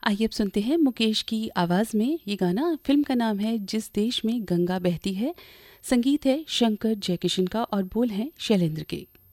आइए अब सुनते हैं मुकेश की आवाज़ में ये गाना। फिल्म का नाम है जिस देश में गंगा बहती है। संगीत है शंकर जयकिशन का और बोल हैं शैलेंद्र के।